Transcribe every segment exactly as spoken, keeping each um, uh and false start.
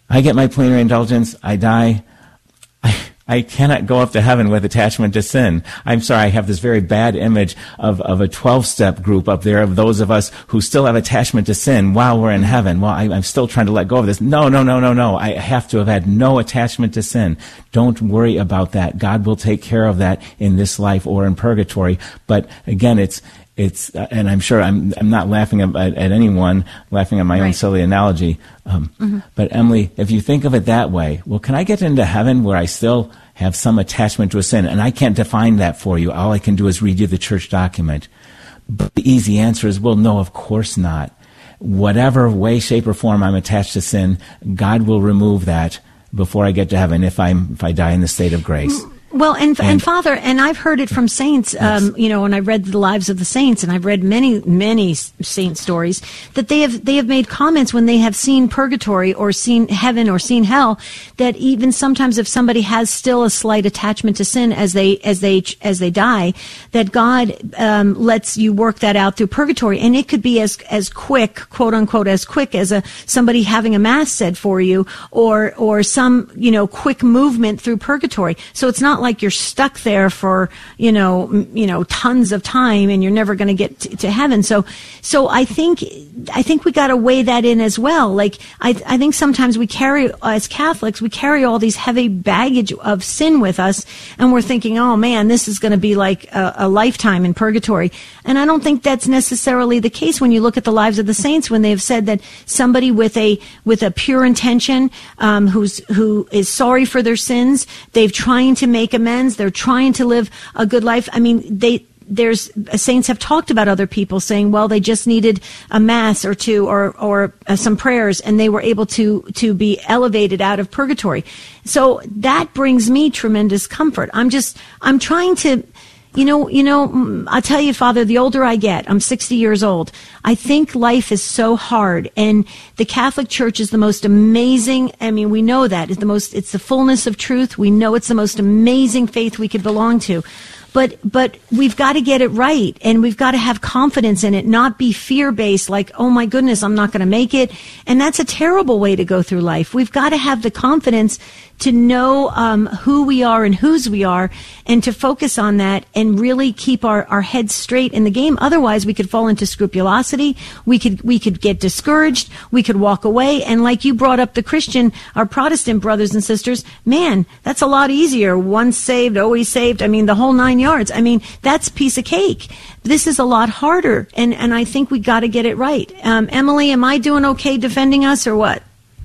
I get my plenary indulgence, I die, I, I cannot go up to heaven with attachment to sin. I'm sorry, I have this very bad image of, of a twelve-step group up there of those of us who still have attachment to sin while we're in heaven. Well, I, I'm still trying to let go of this. No, no, no, no, no. I have to have had no attachment to sin. Don't worry about that. God will take care of that in this life or in purgatory. But again, it's It's, uh, and I'm sure I'm, I'm not laughing at, at anyone, laughing at my right. own silly analogy. Um, mm-hmm. But Emily, if you think of it that way, well, can I get into heaven where I still have some attachment to a sin? And I can't define that for you. All I can do is read you the church document. But the easy answer is, well, no, of course not. Whatever way, shape, or form I'm attached to sin, God will remove that before I get to heaven if I'm, if I die in the state of grace. Well, and, and, And- Father, and I've heard it from saints, um, you know, and I've read the lives of the saints, and I've read many, many saint stories, that they have, they have made comments when they have seen purgatory or seen heaven or seen hell, that even sometimes if somebody has still a slight attachment to sin as they, as they, as they die, that God, um, lets you work that out through purgatory. And it could be as, as quick, quote unquote, as quick as a, somebody having a mass said for you, or, or some, you know, quick movement through purgatory. So it's not like you're stuck there for, you know, m- you know, tons of time and you're never going to get t- to heaven. So, so I think, I think we got to weigh that in as well. Like, I, I think sometimes we carry, as Catholics, we carry all these heavy baggage of sin with us, and we're thinking, oh man, this is going to be like a, a lifetime in purgatory. And I don't think that's necessarily the case when you look at the lives of the saints, when they've said that somebody with a, with a pure intention, um, who's, who is sorry for their sins, they've trying to make amends, they're trying to live a good life. I mean, they, there's, saints have talked about other people saying, well, they just needed a mass or two or, or uh, some prayers, and they were able to, to be elevated out of purgatory. So that brings me tremendous comfort. I'm just, I'm trying to, You know, you know, I'll tell you, Father, the older I get, I'm sixty years old, I think life is so hard, and the Catholic Church is the most amazing, I mean, we know that, it's the most, it's the fullness of truth, we know it's the most amazing faith we could belong to. But, but we've got to get it right, and we've got to have confidence in it, not be fear-based, like, oh my goodness, I'm not going to make it. And that's a terrible way to go through life. We've got to have the confidence to know um, who we are and whose we are, and to focus on that and really keep our, our heads straight in the game. Otherwise, we could fall into scrupulosity. We could we could get discouraged. We could walk away. And like you brought up the Christian, our Protestant brothers and sisters, man, that's a lot easier. Once saved, always saved. I mean, the whole nine yards. I mean, that's a piece of cake. This is a lot harder, and, and I think we got to get it right. Um, Emily, am I doing okay defending us, or what?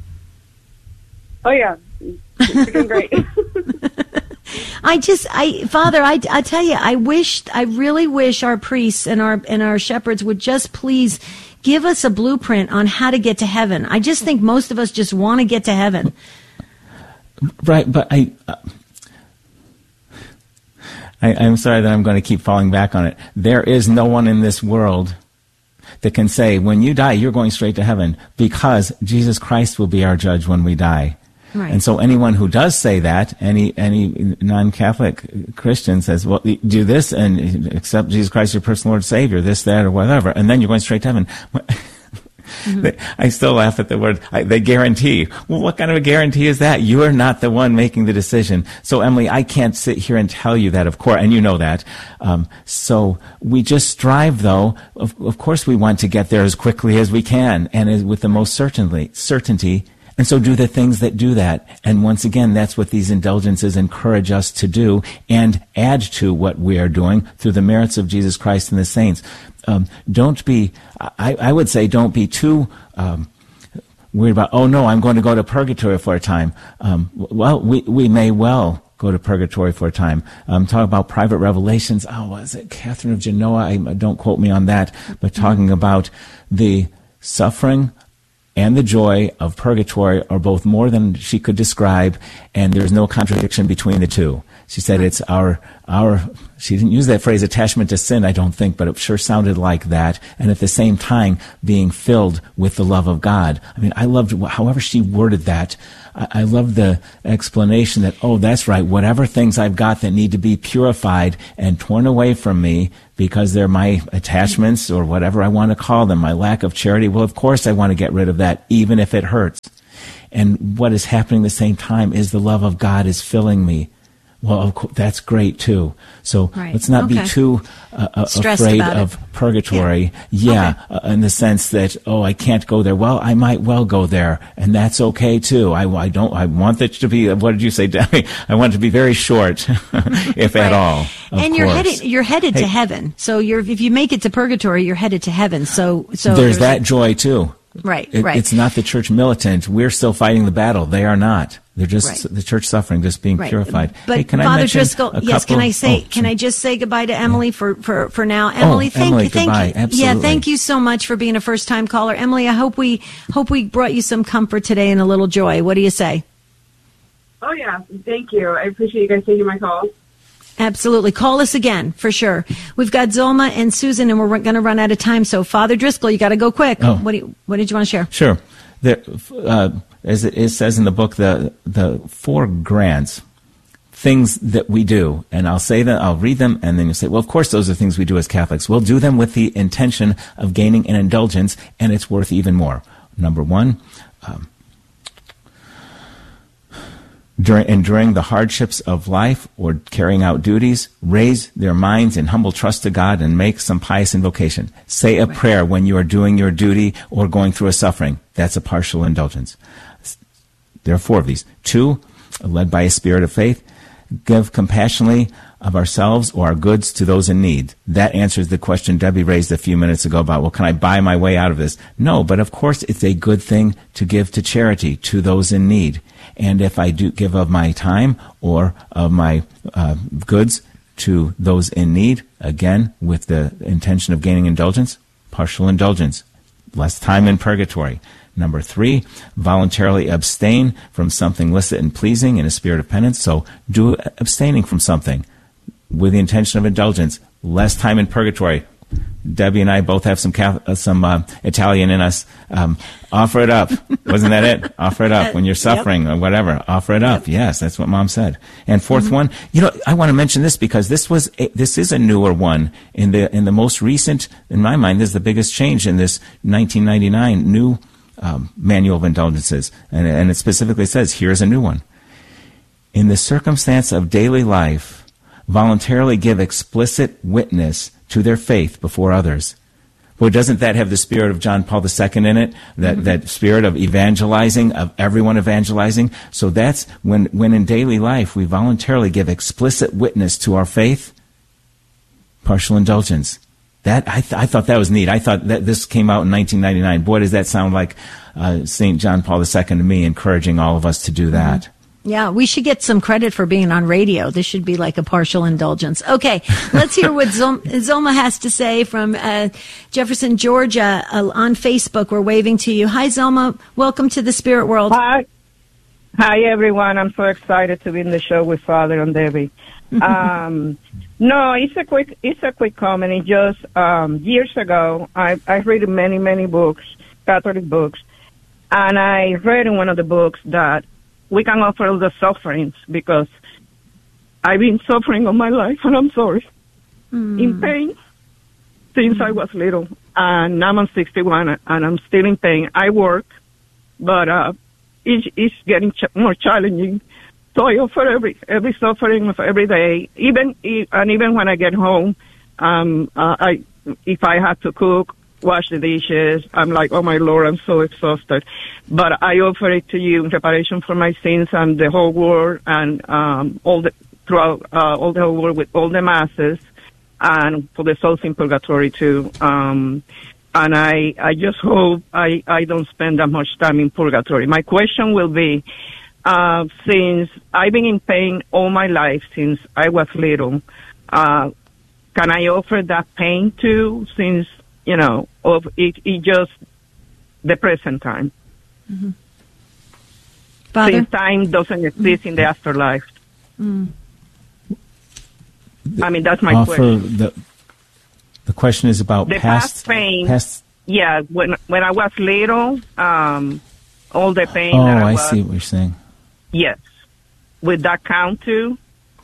Oh, yeah. You're doing great. I just, I, Father, I, I tell you, I wish, I really wish our priests and our, and our shepherds would just please give us a blueprint on how to get to heaven. I just think most of us just want to get to heaven. Right, but I, uh, I, I'm sorry that I'm going to keep falling back on it. There is no one in this world that can say, when you die, you're going straight to heaven, because Jesus Christ will be our judge when we die. Right. And so anyone who does say that, any any non-Catholic Christian says, well, do this and accept Jesus Christ your personal Lord and Savior, this, that, or whatever, and then you're going straight to heaven. Mm-hmm. They, I still laugh at the word, I, they guarantee. Well, what kind of a guarantee is that? You are not the one making the decision. So, Emily, I can't sit here and tell you that, of course, and you know that. Um, so we just strive, though. Of, of course we want to get there as quickly as we can, and as, with the most certainly, certainty. And so do the things that do that. And once again, that's what these indulgences encourage us to do, and add to what we are doing through the merits of Jesus Christ and the saints. Um, don't be, I, I would say, don't be too um, worried about, oh no, I'm going to go to purgatory for a time. Um, well, we, we may well go to purgatory for a time. Um, talk about private revelations. Oh, was it Catherine of Genoa? I, don't quote me on that, but talking about the suffering and the joy of purgatory are both more than she could describe, and there's no contradiction between the two. She said it's our, our, she didn't use that phrase, attachment to sin, I don't think, but it sure sounded like that, and at the same time being filled with the love of God. I mean, I loved, however she worded that, I, I loved the explanation that, oh, that's right, whatever things I've got that need to be purified and torn away from me, because they're my attachments or whatever I want to call them, my lack of charity, well, of course I want to get rid of that, even if it hurts. And what is happening at the same time is the love of God is filling me. Well, of course, that's great too. So right. let's not okay. be too uh, afraid of it. purgatory. Yeah, yeah okay. uh, in the sense that, oh, I can't go there. Well, I might well go there, and that's okay too. I, I don't. I want it to be. What did you say, Debbie? I want it to be very short, if right. at all. And you're course. headed. You're headed hey, to heaven. So you're. If you make it to purgatory, you're headed to heaven. So so there's that like, joy too. Right, it, right. It's not the church militant. We're still fighting the battle. They are not. They're just right. the church suffering, just being right. purified. But hey, can Father I mention Driscoll, a yes. couple? Can I say? Oh, can I just say goodbye to Emily yeah. for, for, for now? Emily, oh, thank Emily, you, thank goodbye. you. Absolutely. Yeah, thank you so much for being a first time caller, Emily. I hope we hope we brought you some comfort today and a little joy. What do you say? Oh yeah, thank you. I appreciate you guys taking my call. Absolutely. Call us again, for sure. We've got Zolma and Susan, and we're going to run out of time. So, Father Driscoll, you got to go quick. Oh. What, do you, what did you want to share? Sure. There, uh, as it, it says in the book, the the four grants, things that we do, and I'll say that, I'll read them, and then you'll say, well, of course, those are things we do as Catholics. We'll do them with the intention of gaining an indulgence, and it's worth even more. Number one, um, During, enduring the hardships of life or carrying out duties, raise their minds in humble trust to God and make some pious invocation. Say a prayer when you are doing your duty or going through a suffering. That's a partial indulgence. There are four of these. Two, led by a spirit of faith, give compassionately of ourselves or our goods to those in need. That answers the question Debbie raised a few minutes ago about, well, can I buy my way out of this? No, but of course it's a good thing to give to charity, to those in need. And if I do give of my time or of my uh, goods to those in need, again, with the intention of gaining indulgence, partial indulgence, less time in purgatory. Number three, voluntarily abstain from something illicit and pleasing in a spirit of penance. So do abstaining from something with the intention of indulgence, less time in purgatory. Debbie and I both have some uh, some uh, Italian in us. Um, offer it up. Wasn't that it? Offer it up when you're suffering yep. or whatever. Offer it up. Yep. Yes, that's what Mom said. And fourth mm-hmm. one, you know, I want to mention this because this was a, this is a newer one in the in the most recent. In my mind, this is the biggest change in this nineteen ninety-nine new um, manual of indulgences, and and it specifically says here's a new one. In the circumstance of daily life, voluntarily give explicit witness to their faith before others. Well, doesn't that have the spirit of John Paul the Second in it? That mm-hmm. that spirit of evangelizing, of everyone evangelizing? So that's when, when in daily life we voluntarily give explicit witness to our faith, partial indulgence. That I, th- I thought that was neat. I thought that this came out in nineteen ninety-nine. Boy, does that sound like uh, Saint John Paul the Second to me, encouraging all of us to do that. Mm-hmm. Yeah, we should get some credit for being on radio. This should be like a partial indulgence. Okay, let's hear what Zol- Zolma has to say from uh, Jefferson, Georgia, uh, on Facebook. We're waving to you. Hi, Zolma. Welcome to the Spirit World. Hi. Hi, everyone. I'm so excited to be in the show with Father and Debbie. um, no, it's a quick, it's a quick comment. It just, um, years ago, I, I've read many, many books, Catholic books, and I read in one of the books that we can offer all the sufferings because I've been suffering all my life, and I'm sorry, mm. in pain since mm. I was little. And now I'm sixty-one, and I'm still in pain. I work, but uh, it's, it's getting ch- more challenging. So I offer every every suffering of every day, even and even when I get home, um, uh, I if I have to cook, wash the dishes, I'm like, oh my Lord, I'm so exhausted. But I offer it to you in reparation for my sins and the whole world, and um, all the throughout uh, all the whole world with all the masses, and for the souls in purgatory too. Um, and I I just hope I I don't spend that much time in purgatory. My question will be, uh, since I've been in pain all my life since I was little, uh, can I offer that pain too? Since you know, of it, it just the present time. Mm-hmm. Father? Since time doesn't exist mm-hmm. in the afterlife. Mm. I mean, that's my Offer question. The, the question is about the past, past pain. Past, yeah, when when I was little, um, all the pain. Oh, that I, I was, see what you're saying. Yes. Would that count too?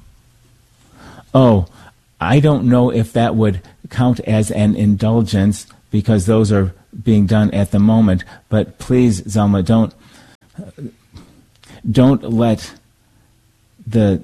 Oh, I don't know if that would count as an indulgence because those are being done at the moment. But please, Zalma, don't don't let the,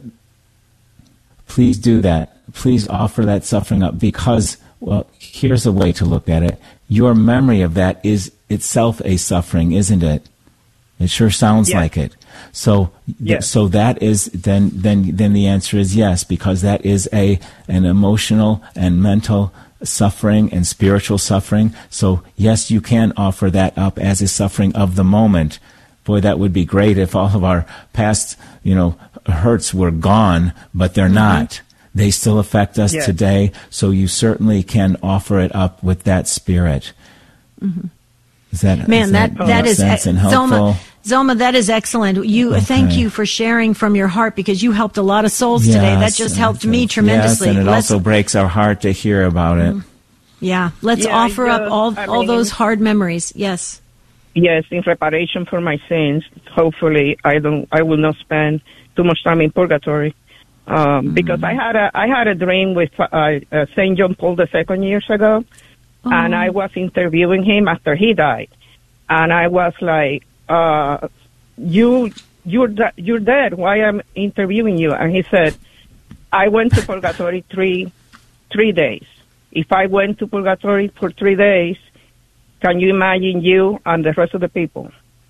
please do that. Please offer that suffering up because, well, here's a way to look at it. Your memory of that is itself a suffering, isn't it? It sure sounds yes. like it. So, yes. so that is then, then, then the answer is yes, because that is a an emotional and mental suffering and spiritual suffering. So yes, you can offer that up as a suffering of the moment. Boy, that would be great if all of our past, you know, hurts were gone, but they're mm-hmm. not. They still affect us yes. today. So you certainly can offer it up with that spirit. Mm-hmm. Is that, Man, is that, that, that is, sense and helpful? Zoma, Zoma, that is excellent. You, Okay. thank you for sharing from your heart because you helped a lot of souls Yes, today. That just helped uh, me tremendously. Yes, and it Let's, also breaks our heart to hear about it. yeah, let's Yeah, offer just, up all, I all mean- those hard memories. Yes. Yes, in reparation for my sins. Hopefully, I don't. I will not spend too much time in purgatory. Um, mm-hmm. Because I had a I had a dream with uh, uh, Saint John Paul the Second years ago, Oh. and I was interviewing him after he died, and I was like, uh, "You you're de- you're dead. Why I'm interviewing you?" And he said, "I went to purgatory three three days. If I went to purgatory for three days, can you imagine you and the rest of the people?"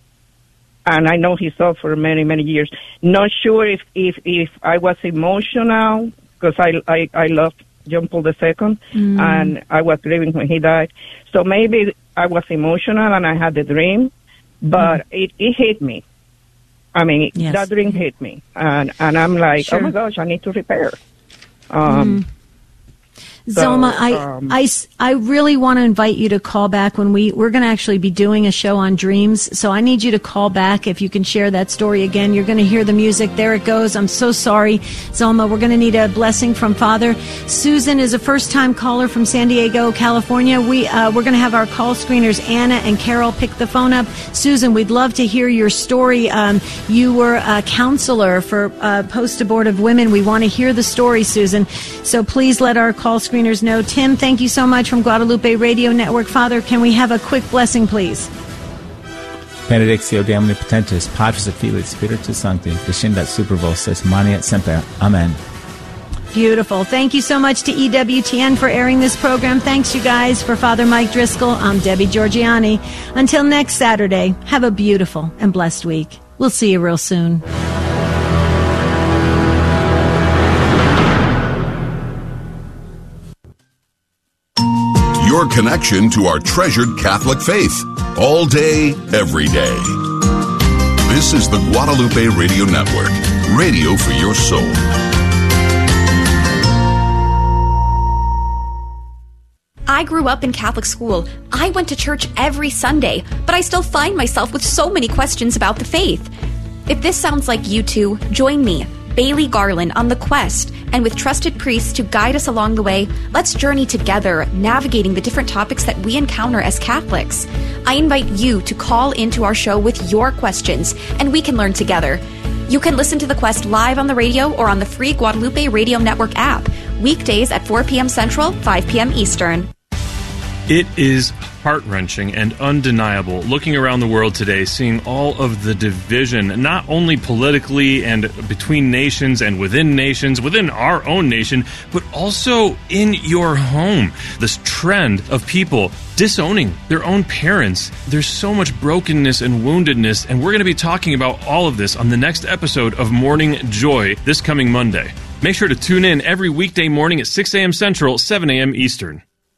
And I know he suffered many, many years. Not sure if, if, if I was emotional, because I, I, I loved John Paul the Second, mm. and I was grieving when he died. So maybe I was emotional and I had the dream, but mm. it, it hit me. I mean, yes. that dream hit me. And, and I'm like, sure. oh my gosh, I need to repair. Um, mm. Zoma, so, I, um, I, I really want to invite you to call back when we, we're going to actually be doing a show on dreams. So I need you to call back if you can share that story again. You're going to hear the music. There it goes. I'm so sorry, Zoma. We're going to need a blessing from Father. Susan is a first-time caller from San Diego, California. We, uh, we're going to have our call screeners, Anna and Carol, pick the phone up. Susan, we'd love to hear your story. Um, you were a counselor for uh, post-abortive women. We want to hear the story, Susan. So please let our call screeners know. Tim, thank you so much from Guadalupe Radio Network. Father, can we have a quick blessing, please? Benedictio de omnipotentis, Patris et Filii et Spiritus Sancti, descendat super vos, et manet semper. Amen. Beautiful. Thank you so much to E W T N for airing this program. Thanks, you guys. For Father Mike Driscoll, I'm Debbie Georgiani. Until next Saturday, have a beautiful and blessed week. We'll see you real soon. Your connection to our treasured Catholic faith, all day, every day. This is the Guadalupe Radio Network, radio for your soul. I grew up in Catholic school. I went to church every Sunday, but I still find myself with so many questions about the faith. If this sounds like you two, join me, Bailey Garland, on the quest, and with trusted priests to guide us along the way, let's journey together, navigating the different topics that we encounter as Catholics. I invite you to call into our show with your questions, and we can learn together. You can listen to The Quest live on the radio or on the free Guadalupe Radio Network app, weekdays at four p.m. Central, five p.m. Eastern. It is heart-wrenching and undeniable looking around the world today, seeing all of the division, not only politically and between nations and within nations, within our own nation, but also in your home. This trend of people disowning their own parents. There's so much brokenness and woundedness, and we're going to be talking about all of this on the next episode of Morning Joy this coming Monday. Make sure to tune in every weekday morning at six a.m. Central, seven a.m. Eastern.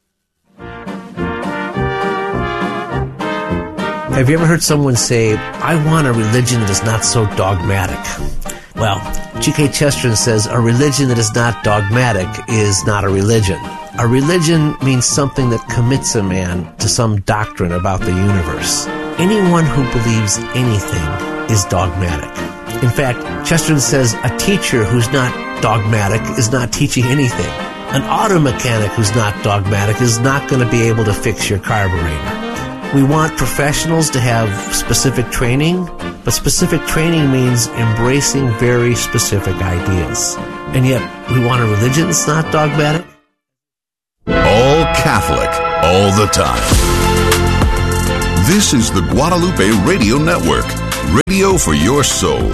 Have you ever heard someone say, I want a religion that is not so dogmatic? Well, G K Chesterton says a religion that is not dogmatic is not a religion. A religion means something that commits a man to some doctrine about the universe. Anyone who believes anything is dogmatic. In fact, Chesterton says a teacher who's not dogmatic is not teaching anything. An auto mechanic who's not dogmatic is not going to be able to fix your carburetor. We want professionals to have specific training, but specific training means embracing very specific ideas. And yet, we want a religion that's not dogmatic? All Catholic, all the time. This is the Guadalupe Radio Network, radio for your soul.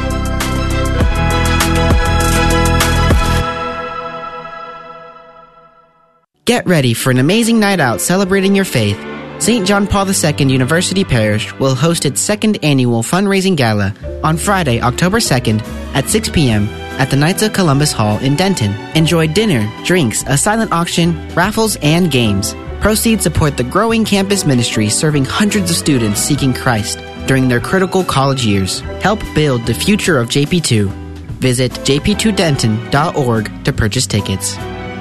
Get ready for an amazing night out celebrating your faith. Saint John Paul the Second University Parish will host its second annual fundraising gala on Friday, October second at six p.m. at the Knights of Columbus Hall in Denton. Enjoy dinner, drinks, a silent auction, raffles, and games. Proceeds support the growing campus ministry serving hundreds of students seeking Christ during their critical college years. Help build the future of J P two. Visit j p two denton dot org to purchase tickets.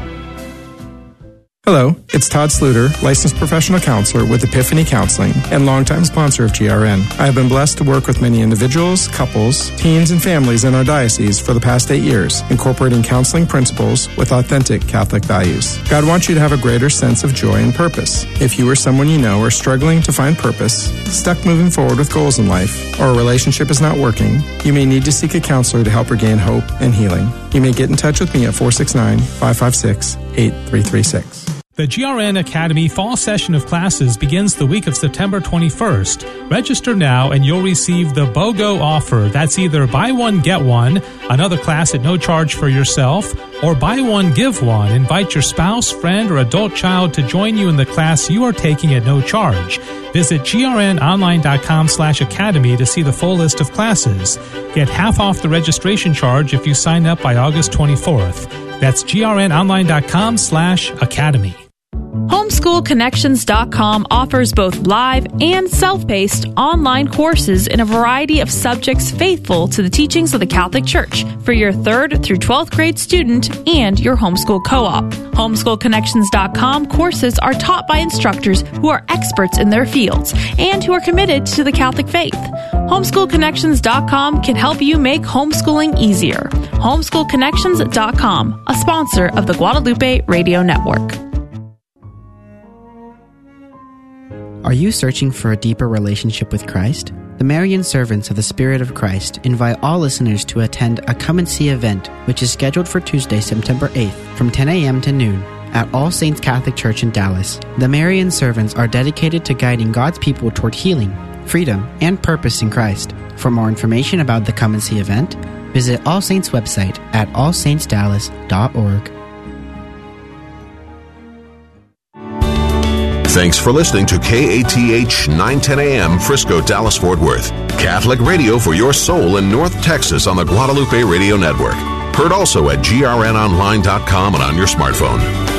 Hello, it's Todd Sluter, licensed professional counselor with Epiphany Counseling and longtime sponsor of G R N. I have been blessed to work with many individuals, couples, teens, and families in our diocese for the past eight years, incorporating counseling principles with authentic Catholic values. God wants you to have a greater sense of joy and purpose. If you or someone you know are struggling to find purpose, stuck moving forward with goals in life, or a relationship is not working, you may need to seek a counselor to help regain hope and healing. You may get in touch with me at four six nine, five five six, eight three three six. The G R N Academy fall session of classes begins the week of September twenty-first. Register now and you'll receive the BOGO offer. That's either buy one, get one, another class at no charge for yourself, or buy one, give one. Invite your spouse, friend, or adult child to join you in the class you are taking at no charge. Visit grnonline.com slash academy to see the full list of classes. Get half off the registration charge if you sign up by August twenty-fourth. That's grnonline.com slash academy. homeschool connections dot com offers both live and self-paced online courses in a variety of subjects faithful to the teachings of the Catholic Church for your third through twelfth grade student and your homeschool co-op. homeschool connections dot com courses are taught by instructors who are experts in their fields and who are committed to the Catholic faith. homeschool connections dot com can help you make homeschooling easier. homeschool connections dot com, a sponsor of the Guadalupe Radio Network. Are you searching for a deeper relationship with Christ? The Marian Servants of the Spirit of Christ invite all listeners to attend a Come and See event, which is scheduled for Tuesday, September eighth, from ten a.m. to noon, at All Saints Catholic Church in Dallas. The Marian Servants are dedicated to guiding God's people toward healing, freedom, and purpose in Christ. For more information about the Come and See event, visit All Saints website at all saints dallas dot org. Thanks for listening to K A T H nine ten A M Frisco, Dallas, Fort Worth. Catholic radio for your soul in North Texas on the Guadalupe Radio Network. Heard also at g r n online dot com and on your smartphone.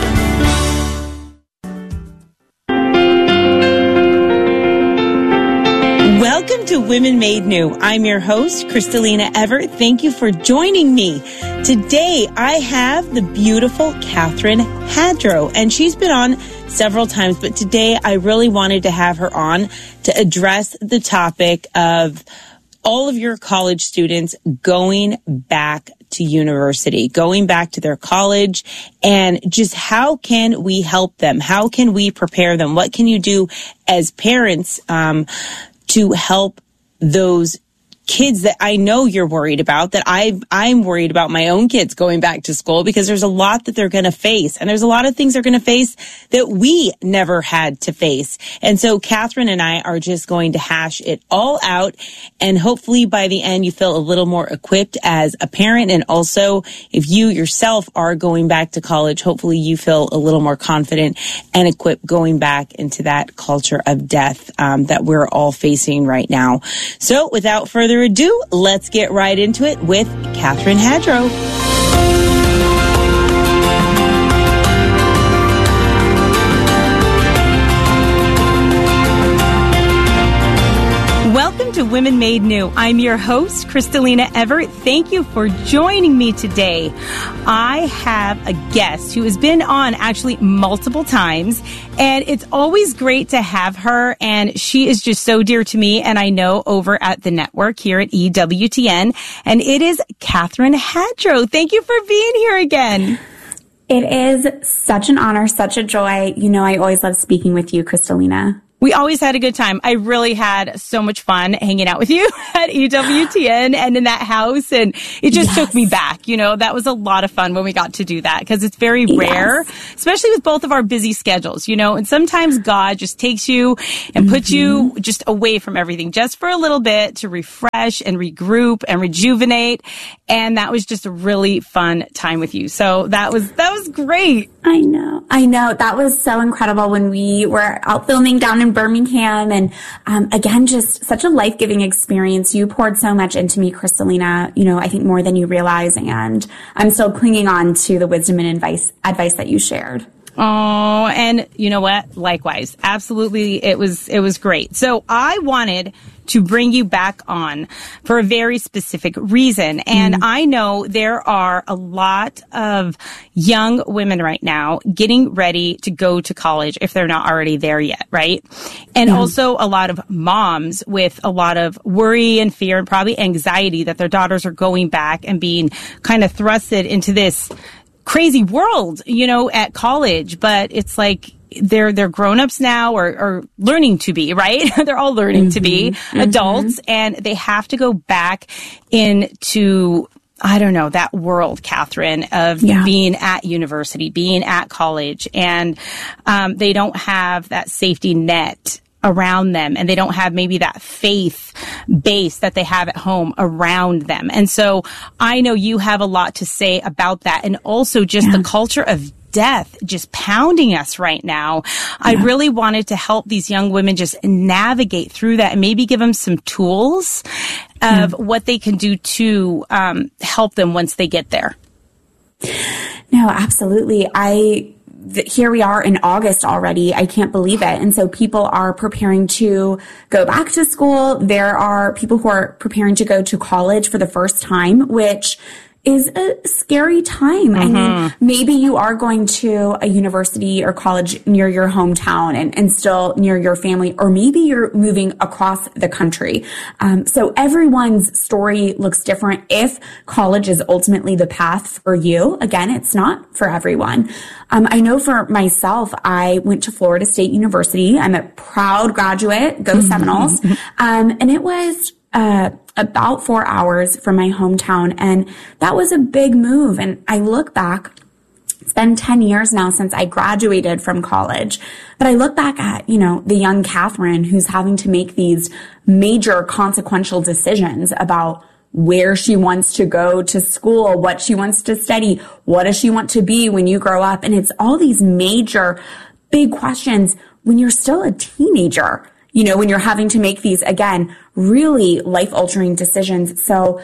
Welcome to Women Made New. I'm your host, Kristalina Everett. Thank you for joining me. Today, I have the beautiful Catherine Hadrow, and she's been on several times, but today I really wanted to have her on to address the topic of all of your college students going back to university, going back to their college, and just how can we help them? How can we prepare them? What can you do as parents um, to help those kids that I know you're worried about, that I, I'm worried about my own kids going back to school, because there's a lot that they're going to face. And there's a lot of things they're going to face that we never had to face. And so Catherine and I are just going to hash it all out. And hopefully by the end, you feel a little more equipped as a parent. And also, if you yourself are going back to college, hopefully you feel a little more confident and equipped going back into that culture of death um, that we're all facing right now. So without further ado, let's get right into it with Catherine Hadrow. Welcome to Women Made New. I'm your host, Kristalina Everett. Thank you for joining me today. I have a guest who has been on actually multiple times, and it's always great to have her, and she is just so dear to me, and I know over at the network here at E W T N, and it is Catherine Hadrow. Thank you for being here again. It is such an honor, such a joy. You know, I always love speaking with you, Kristalina. We always had a good time. I really had so much fun hanging out with you at E W T N and in that house. And it just yes. took me back. You know, that was a lot of fun when we got to do that because it's very yes. rare, especially with both of our busy schedules, you know, and sometimes God just takes you and mm-hmm. puts you just away from everything just for a little bit to refresh and regroup and rejuvenate. And that was just a really fun time with you. So that was, that was great. I know. I know. That was so incredible when we were out filming down in Birmingham. And um, again, just such a life-giving experience. You poured so much into me, Kristalina, you know, I think more than you realize. And I'm still clinging on to the wisdom and advice, advice that you shared. Oh, and you know what? Likewise. Absolutely. It was, it was great. So I wanted to bring you back on for a very specific reason. And mm. I know there are a lot of young women right now getting ready to go to college if they're not already there yet, right? And yeah. also a lot of moms with a lot of worry and fear and probably anxiety that their daughters are going back and being kind of thrusted into this crazy world, you know, at college. But it's like, they're, they're grown-ups now or, or learning to be, right? They're all learning mm-hmm. to be mm-hmm. adults, and they have to go back into, I don't know, that world, Catherine, of yeah. being at university, being at college, and um, they don't have that safety net around them, and they don't have maybe that faith base that they have at home around them. And so I know you have a lot to say about that, and also just yeah. the culture of death just pounding us right now. Yeah. I really wanted to help these young women just navigate through that and maybe give them some tools of yeah. what they can do to um, help them once they get there. No, absolutely. I Here we are in August already. I can't believe it. And so people are preparing to go back to school. There are people who are preparing to go to college for the first time, which is a scary time. Mm-hmm. I mean, maybe you are going to a university or college near your hometown and, and still near your family, or maybe you're moving across the country. Um, so everyone's story looks different. If college is ultimately the path for you, again, it's not for everyone. Um, I know for myself, I went to Florida State University. I'm a proud graduate. Go Seminoles. um, and it was, uh, about four hours from my hometown. And that was a big move. And I look back, it's been ten years now since I graduated from college, but I look back at, you know, the young Catherine who's having to make these major consequential decisions about where she wants to go to school, what she wants to study, what does she want to be when you grow up? And it's all these major, big questions when you're still a teenager. You know, when you're having to make these, again, really life-altering decisions. So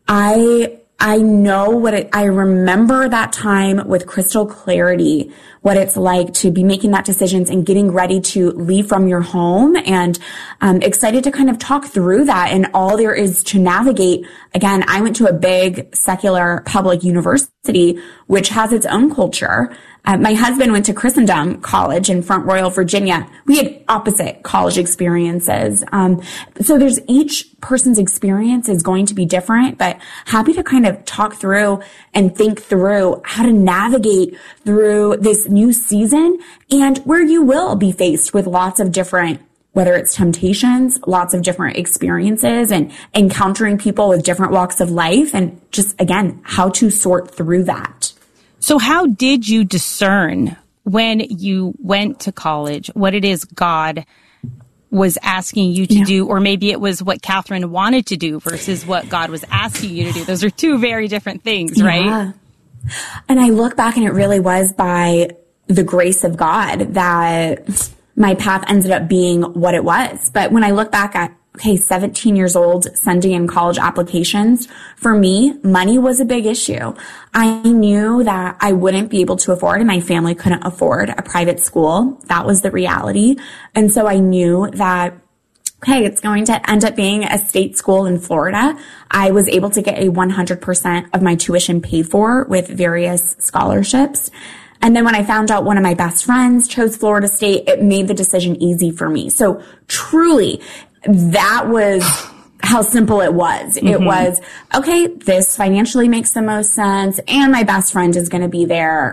I, I know what it, I remember that time with crystal clarity, what it's like to be making that decisions and getting ready to leave from your home, and um, excited to kind of talk through that and all there is to navigate. Again, I went to a big secular public university, which has its own culture. Uh, my husband went to Christendom College in Front Royal, Virginia. We had opposite college experiences. Um, so there's each person's experience is going to be different, but happy to kind of talk through and think through how to navigate through this new season, and where you will be faced with lots of different, whether it's temptations, lots of different experiences, and encountering people with different walks of life, and just, again, how to sort through that. So how did you discern when you went to college what it is God was asking you to yeah. do, or maybe it was what Catherine wanted to do versus what God was asking you to do? Those are two very different things, right? Yeah. And I look back, and it really was by the grace of God that my path ended up being what it was. But when I look back at, okay, seventeen years old, sending in college applications, for me, money was a big issue. I knew that I wouldn't be able to afford, and my family couldn't afford a private school. That was the reality. And so I knew that, okay, it's going to end up being a state school in Florida. I was able to get a one hundred percent of my tuition paid for with various scholarships. And then when I found out one of my best friends chose Florida State, it made the decision easy for me. So truly, that was how simple it was. Mm-hmm. It was, okay, this financially makes the most sense, and my best friend is going to be there.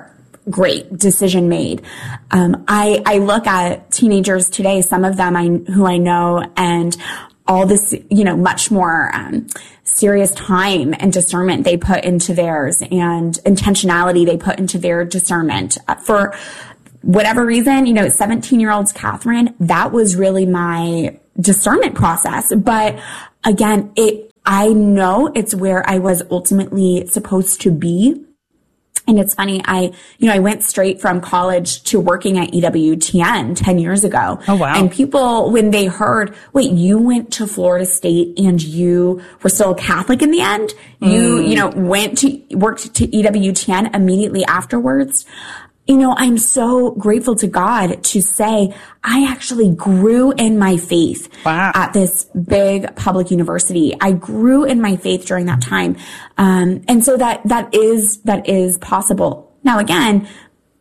great decision made. Um, I, I look at teenagers today, some of them I, who I know, and all this, you know, much more, um, serious time and discernment they put into theirs and intentionality they put into their discernment. Uh, for whatever reason, you know, seventeen year olds, Catherine, that was really my discernment process. But again, it, I know it's where I was ultimately supposed to be. And it's funny, I, you know, I went straight from college to working at E W T N ten years ago. Oh, wow. And people, when they heard, wait, you went to Florida State and you were still Catholic in the end? Mm. You, you know, went to, worked to E W T N immediately afterwards. You know, I'm so grateful to God to say I actually grew in my faith wow. at this big public university. I grew in my faith during that time. Um, and so that, that is, that is possible. Now, again,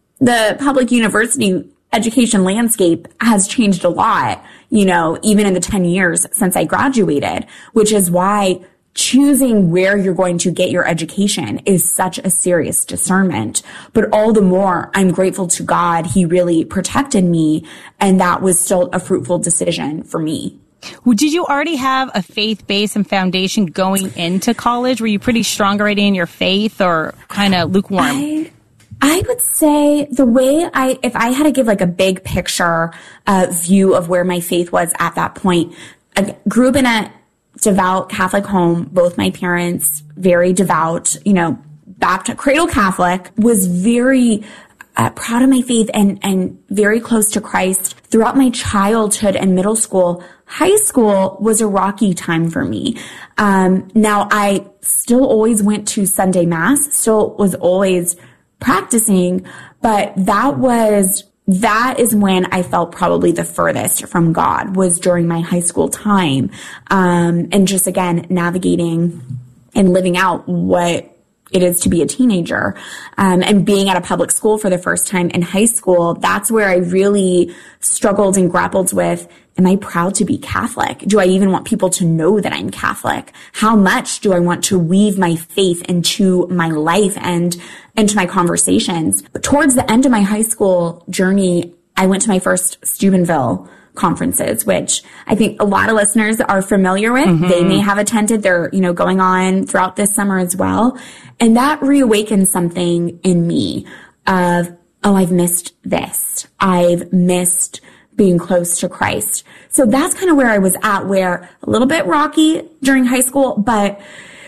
the public university education landscape has changed a lot, you know, even in the ten years since I graduated, which is why choosing where you're going to get your education is such a serious discernment. But all the more, I'm grateful to God. He really protected me, and that was still a fruitful decision for me. Well, did you already have a faith base and foundation going into college? Were you pretty strong already in your faith, or kind of lukewarm? I, I would say the way I, if I had to give like a big picture uh, view of where my faith was at that point, I grew up in a devout Catholic home. Both my parents, very devout, you know, Baptist, cradle Catholic, was very uh, proud of my faith and, and very close to Christ throughout my childhood and middle school. High school was a rocky time for me. Um, now I still always went to Sunday Mass, still was always practicing, but that was That is when I felt probably the furthest from God, was during my high school time. Um, and just again, navigating and living out what it is to be a teenager. Um, and being at a public school for the first time in high school, that's where I really struggled and grappled with, am I proud to be Catholic? Do I even want people to know that I'm Catholic? How much do I want to weave my faith into my life and into my conversations? But towards the end of my high school journey, I went to my first Steubenville conferences, which I think a lot of listeners are familiar with. Mm-hmm. They may have attended. They're, you know, going on throughout this summer as well. And that reawakened something in me of, oh, I've missed this. I've missed being close to Christ. So that's kind of where I was at, where a little bit rocky during high school, but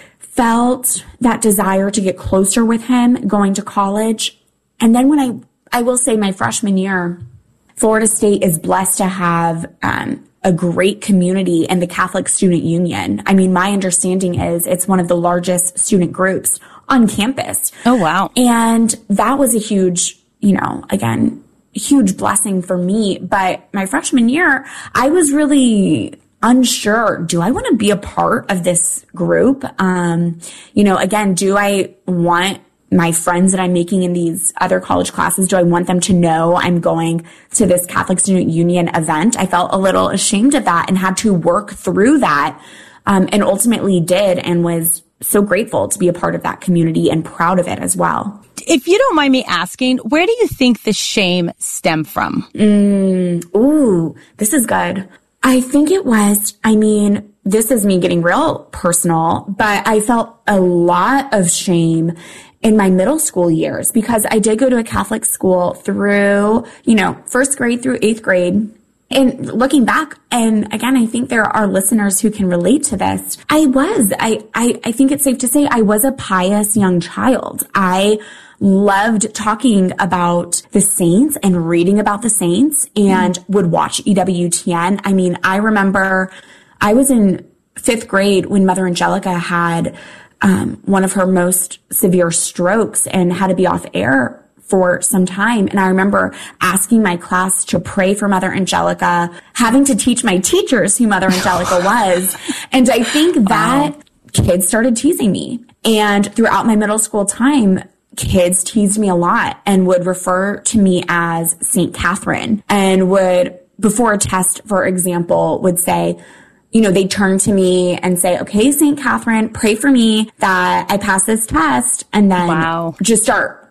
felt that desire to get closer with him going to college. And then when I, I will say my freshman year, Florida State is blessed to have um, a great community in the Catholic Student Union. I mean, my understanding is it's one of the largest student groups on campus. Oh, wow. And that was a huge, you know, again, huge blessing for me. But my freshman year, I was really unsure. Do I want to be a part of this group? Um, you know, again, do I want my friends that I'm making in these other college classes, do I want them to know I'm going to this Catholic Student Union event? I felt a little ashamed of that and had to work through that, um, and ultimately did, and was so grateful to be a part of that community and proud of it as well. If you don't mind me asking, where do you think the shame stemmed from? Mm, ooh, this is good. I think it was, I mean, this is me getting real personal, but I felt a lot of shame in my middle school years because I did go to a Catholic school through, you know, first grade through eighth grade. And looking back, and again, I think there are listeners who can relate to this. I was, I, I, I think it's safe to say I was a pious young child. I loved talking about the saints and reading about the saints and mm. would watch E W T N. I mean, I remember I was in fifth grade when Mother Angelica had um, one of her most severe strokes and had to be off air for some time. And I remember asking my class to pray for Mother Angelica, having to teach my teachers who Mother Angelica was. And I think that wow. kids started teasing me. And throughout my middle school time, kids teased me a lot and would refer to me as Saint Catherine, and would, before a test, for example, would say, you know, they'd turn to me and say, okay, Saint Catherine, pray for me that I pass this test. And then wow. just start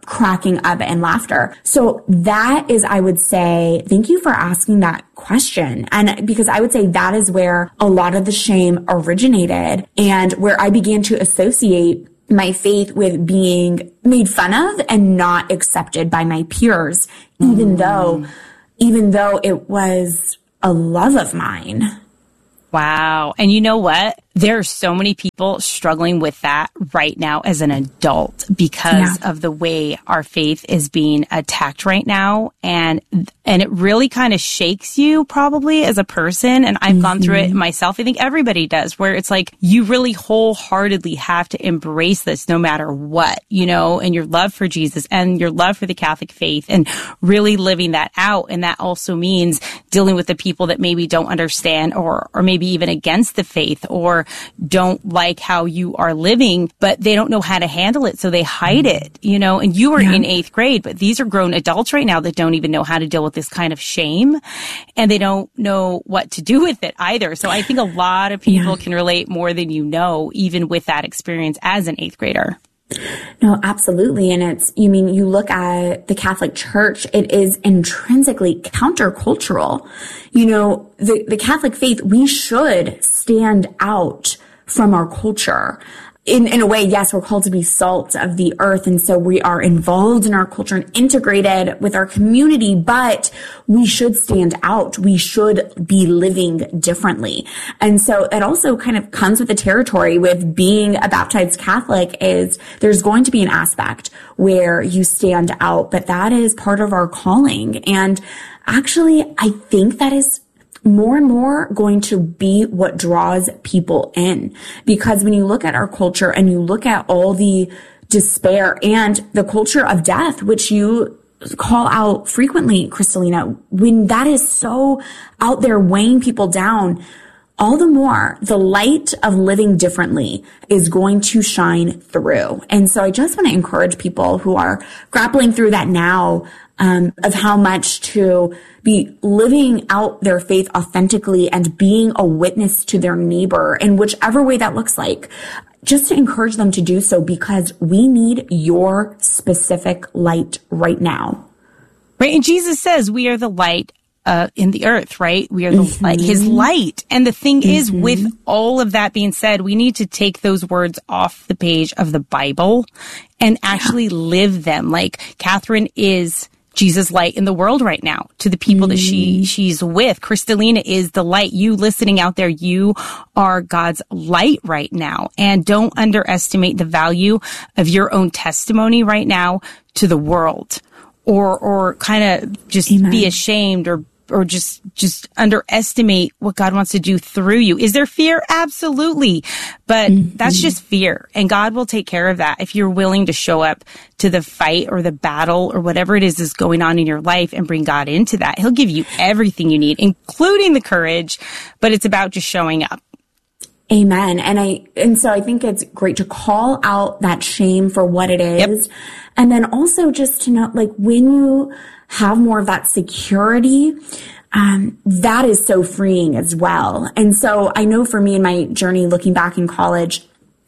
cracking up in laughter. So that is, I would say, thank you for asking that question. And because I would say that is where a lot of the shame originated and where I began to associate my faith with being made fun of and not accepted by my peers, even mm. though, even though it was a love of mine. Wow. And you know what? There are so many people struggling with that right now as an adult because yeah. of the way our faith is being attacked right now. And, and it really kind of shakes you probably as a person. And I've mm-hmm. gone through it myself. I think everybody does, where it's like you really wholeheartedly have to embrace this no matter what, you know, and your love for Jesus and your love for the Catholic faith and really living that out. And that also means dealing with the people that maybe don't understand or, or maybe even against the faith or don't like how you are living, but they don't know how to handle it, so they hide it, you know, and you were yeah. in eighth grade, but these are grown adults right now that don't even know how to deal with this kind of shame, and they don't know what to do with it either. So I think a lot of people yeah. can relate more than you know, even with that experience as an eighth grader. No, absolutely. And it's, you mean, you look at the Catholic Church, it is intrinsically countercultural. You know, the, the Catholic faith, we should stand out from our culture. In, in a way, yes, we're called to be salt of the earth. And so we are involved in our culture and integrated with our community, but we should stand out. We should be living differently. And so it also kind of comes with the territory with being a baptized Catholic is there's going to be an aspect where you stand out, but that is part of our calling. And actually, I think that is more and more going to be what draws people in. Because when you look at our culture and you look at all the despair and the culture of death, which you call out frequently, Kristalina, when that is so out there weighing people down, all the more the light of living differently is going to shine through. And so I just want to encourage people who are grappling through that now, um, of how much to be living out their faith authentically and being a witness to their neighbor in whichever way that looks like, just to encourage them to do so because we need your specific light right now. Right. And Jesus says we are the light Uh, in the earth, right? We are the mm-hmm. light, his light. And the thing mm-hmm. is, with all of that being said, we need to take those words off the page of the Bible and actually yeah. live them. Like Catherine is Jesus' light in the world right now to the people mm-hmm. that she she's with. Kristalina is the light. You listening out there, you are God's light right now. And don't underestimate the value of your own testimony right now to the world. Or, or kind of just Amen. Be ashamed or, or just, just underestimate what God wants to do through you. Is there fear? Absolutely. But mm-hmm. that's just fear. And God will take care of that if you're willing to show up to the fight or the battle or whatever it is is going on in your life and bring God into that. He'll give you everything you need, including the courage, but it's about just showing up. Amen. And I, and so I think it's great to call out that shame for what it is. Yep. And then also just to know, like, when you have more of that security, um, that is so freeing as well. And so I know for me in my journey looking back in college,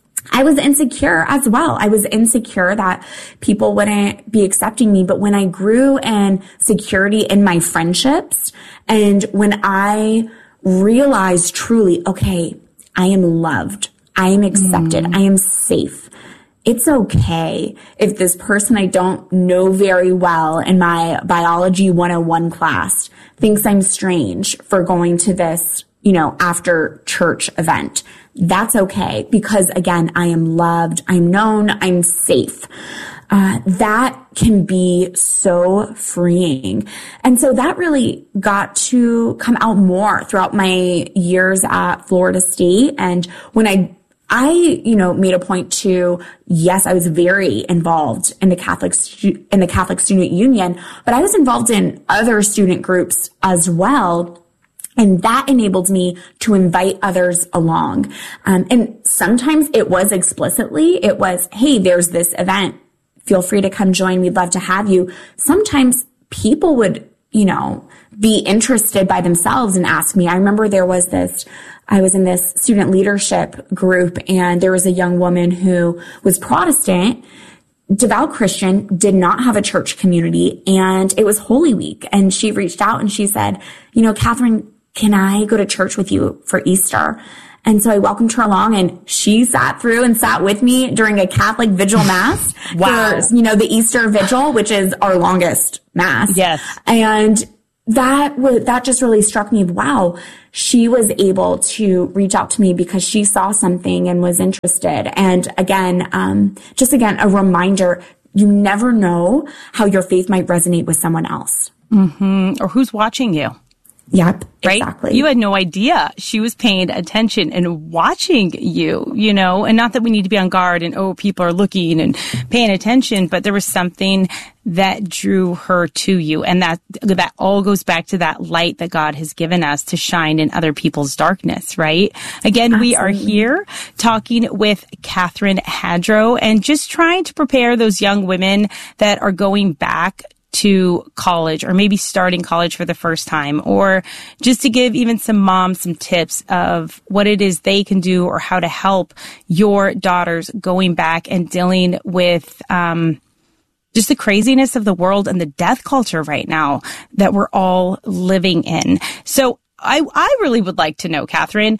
I was insecure as well. I was insecure that people wouldn't be accepting me. But when I grew in security in my friendships and when I realized truly, okay, I am loved, I am accepted, mm. I am safe. It's okay if this person I don't know very well in my biology one oh one class thinks I'm strange for going to this, you know, after church event. That's okay because again, I am loved, I'm known, I'm safe. Uh, that can be so freeing. And so that really got to come out more throughout my years at Florida State. And when I I, you know, made a point to, yes, I was very involved in the Catholic, stu- in the Catholic Student Union, but I was involved in other student groups as well. And that enabled me to invite others along. Um, and sometimes it was explicitly, it was, hey, there's this event. Feel free to come join. We'd love to have you. Sometimes people would, you know, be interested by themselves and ask me. I remember there was this, I was in this student leadership group and there was a young woman who was Protestant, devout Christian, did not have a church community, and it was Holy Week. And she reached out and she said, you know, Catherine, can I go to church with you for Easter? And so I welcomed her along, and she sat through and sat with me during a Catholic vigil mass. Wow. For, you know, the Easter vigil, which is our longest mass. Yes. And that was, that just really struck me of, wow, she was able to reach out to me because she saw something and was interested. And again, um, just again, a reminder, you never know how your faith might resonate with someone else. Mm-hmm. Or who's watching you. Yep, right? Exactly. You had no idea she was paying attention and watching you, you know, and not that we need to be on guard and, oh, people are looking and paying attention, but there was something that drew her to you. And that, that all goes back to that light that God has given us to shine in other people's darkness, right? Again, Absolutely. We are here talking with Catherine Hadrow and just trying to prepare those young women that are going back to college or maybe starting college for the first time, or just to give even some moms some tips of what it is they can do or how to help your daughters going back and dealing with um, just the craziness of the world and the death culture right now that we're all living in. So I, I really would like to know, Catherine,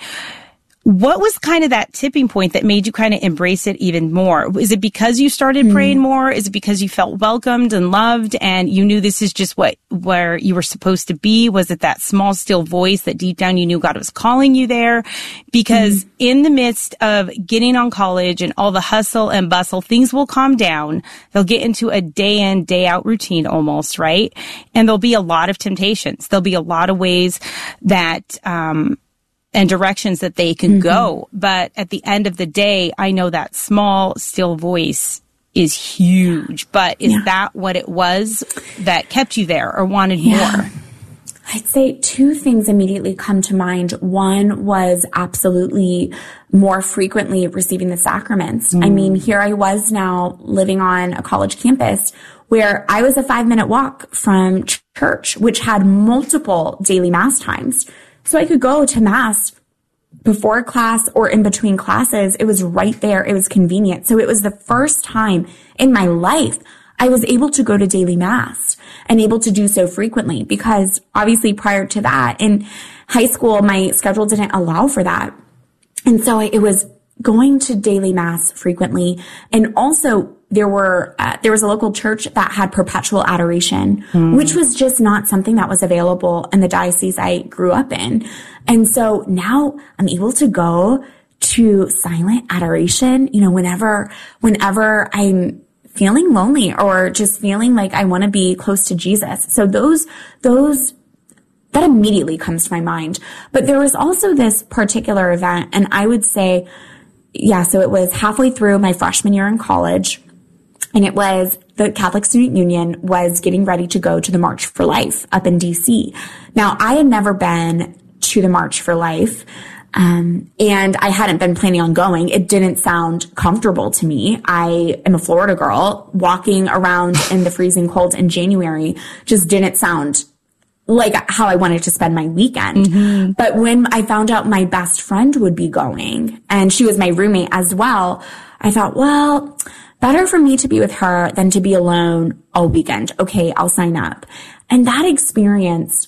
what was kind of that tipping point that made you kind of embrace it even more? Is it because you started mm. praying more? Is it because you felt welcomed and loved and you knew this is just what, where you were supposed to be? Was it that small, still voice that deep down you knew God was calling you there? Because mm. in the midst of getting on college and all the hustle and bustle, things will calm down. They'll get into a day in, day out routine almost, right? And there'll be a lot of temptations. There'll be a lot of ways that, um, and directions that they can mm-hmm. go. But at the end of the day, I know that small, still voice is huge. But is yeah. that what it was that kept you there or wanted yeah. more? I'd say two things immediately come to mind. One was absolutely more frequently receiving the sacraments. Mm. I mean, here I was now living on a college campus where I was a five minute walk from church, which had multiple daily mass times. So I could go to mass before class or in between classes. It was right there. It was convenient. So it was the first time in my life I was able to go to daily mass and able to do so frequently, because obviously prior to that in high school, my schedule didn't allow for that. And so it was going to daily mass frequently. And also there were, uh, there was a local church that had perpetual adoration, mm. which was just not something that was available in the diocese I grew up in. And so now I'm able to go to silent adoration, you know, whenever, whenever I'm feeling lonely or just feeling like I want to be close to Jesus. So those, those, that immediately comes to my mind. But there was also this particular event, and I would say, yeah, so it was halfway through my freshman year in college, and it was the Catholic Student Union was getting ready to go to the March for Life up in D C. Now, I had never been to the March for Life, um, and I hadn't been planning on going. It didn't sound comfortable to me. I am a Florida girl. Walking around in the freezing cold in January just didn't sound like how I wanted to spend my weekend. Mm-hmm. But when I found out my best friend would be going, and she was my roommate as well, I thought, well, better for me to be with her than to be alone all weekend. Okay, I'll sign up. And that experience,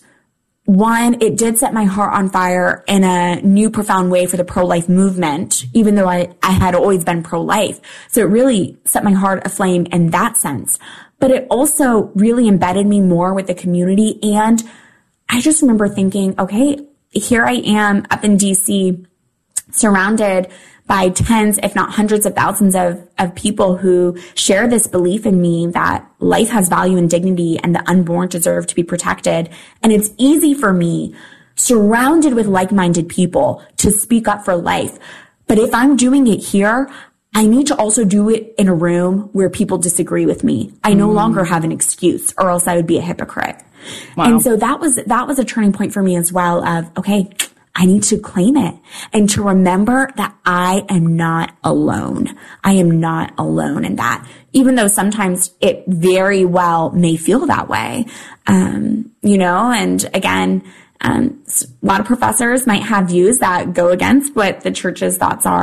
one, it did set my heart on fire in a new profound way for the pro-life movement, even though I, I had always been pro-life. So it really set my heart aflame in that sense. But it also really embedded me more with the community. And I just remember thinking, okay, here I am up in D C, surrounded by tens, if not hundreds of thousands of, of people who share this belief in me that life has value and dignity and the unborn deserve to be protected. And it's easy for me, surrounded with like-minded people, to speak up for life. But if I'm doing it here, I need to also do it in a room where people disagree with me. I no mm. longer have an excuse, or else I would be a hypocrite. Wow. And so that was, that was a turning point for me as well of, okay, I need to claim it and to remember that I am not alone. I am not alone in that, even though sometimes it very well may feel that way. Um, you know, and again, um, a lot of professors might have views that go against what the church's thoughts are.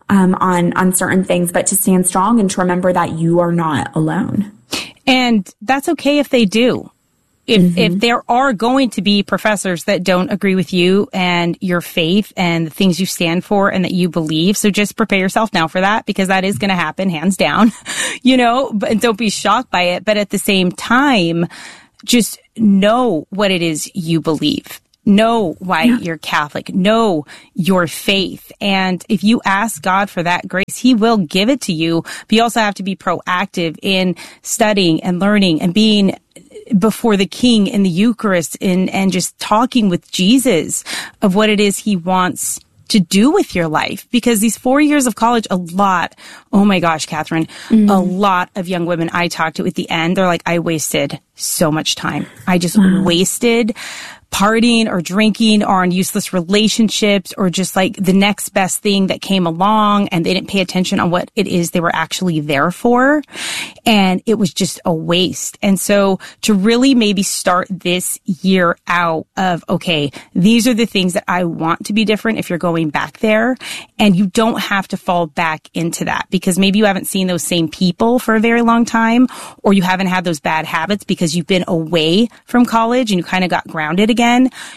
um, on, on certain things, but to stand strong and to remember that you are not alone. And that's okay if they do. If, Mm-hmm. if there are going to be professors that don't agree with you and your faith and the things you stand for and that you believe. So just prepare yourself now for that, because that is going to happen, hands down, you know, but and don't be shocked by it. But at the same time, just know what it is you believe. Know why yeah. you're Catholic. Know your faith. And if you ask God for that grace, he will give it to you. But you also have to be proactive in studying and learning and being before the King in the Eucharist and, and just talking with Jesus of what it is he wants to do with your life. Because these four years of college, a lot, oh my gosh, Catherine, mm-hmm. a lot of young women I talked to at the end, they're like, I wasted so much time. I just wow. wasted partying or drinking or on useless relationships or just like the next best thing that came along, and they didn't pay attention on what it is they were actually there for. And it was just a waste. And so to really maybe start this year out of, okay, these are the things that I want to be different if you're going back there. And you don't have to fall back into that, because maybe you haven't seen those same people for a very long time, or you haven't had those bad habits because you've been away from college and you kind of got grounded again.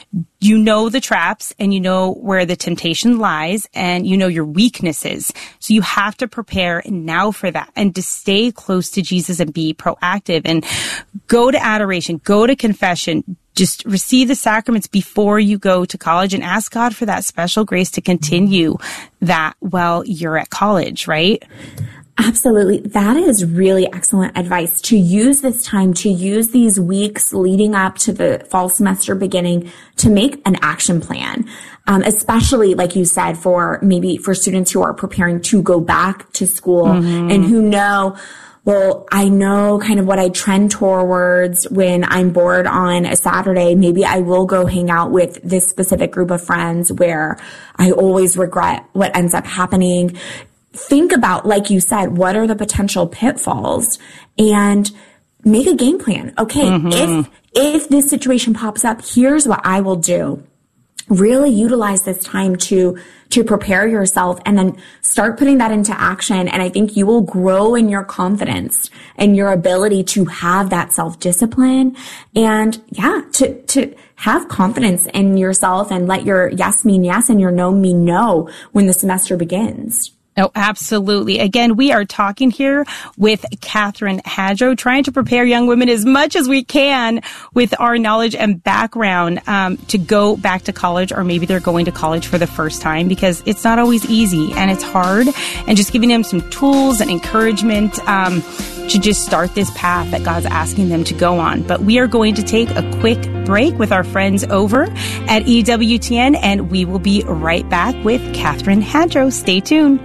You know the traps and you know where the temptation lies and you know your weaknesses. So you have to prepare now for that and to stay close to Jesus and be proactive and go to adoration, go to confession, just receive the sacraments before you go to college and ask God for that special grace to continue that while you're at college, right? Absolutely. That is really excellent advice, to use this time, to use these weeks leading up to the fall semester beginning to make an action plan. Um, especially, like you said, for maybe for students who are preparing to go back to school mm-hmm. and who know, well, I know kind of what I trend towards when I'm bored on a Saturday. Maybe I will go hang out with this specific group of friends where I always regret what ends up happening. Think about, like you said, what are the potential pitfalls, and make a game plan. Okay, mm-hmm. if if this situation pops up, here's what I will do. Really utilize this time to to prepare yourself, and then start putting that into action. And I think you will grow in your confidence and your ability to have that self-discipline and, yeah, to to have confidence in yourself and let your yes mean yes and your no mean no when the semester begins. Oh, absolutely. Again, we are talking here with Catherine Hadro, trying to prepare young women as much as we can with our knowledge and background um, to go back to college, or maybe they're going to college for the first time, because it's not always easy and it's hard. And just giving them some tools and encouragement um, to just start this path that God's asking them to go on. But we are going to take a quick break with our friends over at E W T N, and we will be right back with Catherine Hadro. Stay tuned.